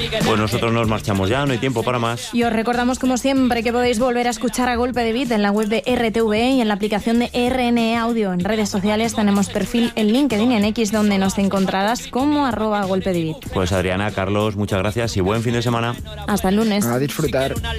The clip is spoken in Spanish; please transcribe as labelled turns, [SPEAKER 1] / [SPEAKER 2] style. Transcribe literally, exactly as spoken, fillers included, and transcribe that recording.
[SPEAKER 1] Pues nosotros nos marchamos ya, no hay tiempo para más.
[SPEAKER 2] Y os recordamos, como siempre, que podéis volver a escuchar A Golpe de Beat en la web de R T V E y en la aplicación de R N E Audio. En redes sociales tenemos perfil en LinkedIn y en X, donde nos encontrarás como arroba golpe de beat.
[SPEAKER 1] Pues Adriana, Carlos, muchas gracias y buen fin de semana.
[SPEAKER 2] Hasta el lunes.
[SPEAKER 3] A disfrutar.